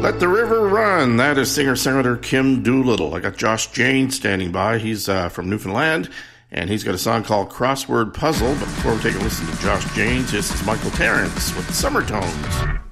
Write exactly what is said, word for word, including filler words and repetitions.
Let the River Run. That is singer-songwriter Kim Doolittle. I got Josh Jane standing by. He's uh, from Newfoundland, and he's got a song called Crossword Puzzle. But before we take a listen to Josh Jane, this is Michael Terrence with Summer Tones.